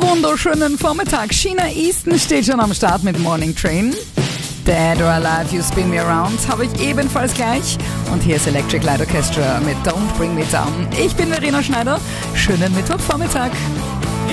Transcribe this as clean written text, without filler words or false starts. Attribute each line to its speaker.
Speaker 1: wunderschönen Vormittag. China Easton steht schon am Start mit Morning Train. Dead or Alive, You Spin Me Around habe ich ebenfalls gleich. Und hier ist Electric Light Orchestra mit Don't Bring Me Down. Ich bin Verena Schneider. Schönen Mittwochvormittag.